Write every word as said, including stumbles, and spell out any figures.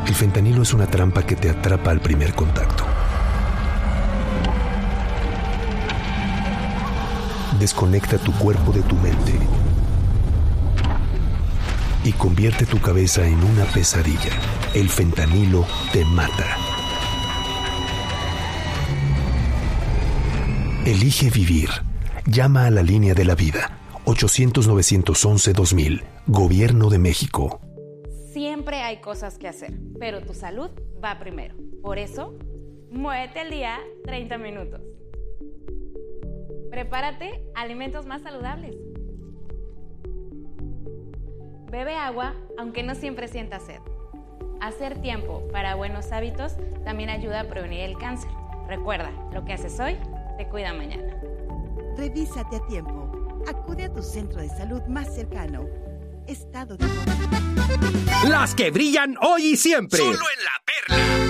El fentanilo es una trampa que te atrapa al primer contacto. Desconecta tu cuerpo de tu mente y convierte tu cabeza en una pesadilla. El fentanilo te mata. Elige vivir. Llama a la línea de la vida. ochocientos, novecientos once, dos mil. Gobierno de México. Siempre hay cosas que hacer, pero tu salud va primero. Por eso, muévete al día treinta minutos. Prepárate alimentos más saludables. Bebe agua aunque no siempre sientas sed. Hacer tiempo para buenos hábitos también ayuda a prevenir el cáncer. Recuerda, lo que haces hoy te cuida mañana. Revísate a tiempo. Acude a tu centro de salud más cercano. Estado de... Las que brillan hoy y siempre. Solo en La Perla.